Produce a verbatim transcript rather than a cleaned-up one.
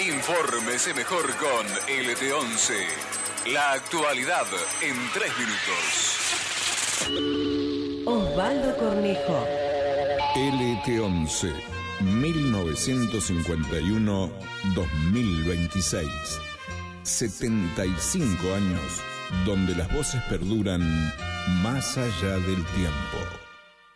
Infórmese mejor con L T once. La actualidad en tres minutos. Osvaldo Cornejo. L T once, mil novecientos cincuenta y uno a dos mil veintiséis. setenta y cinco años donde las voces perduran más allá del tiempo.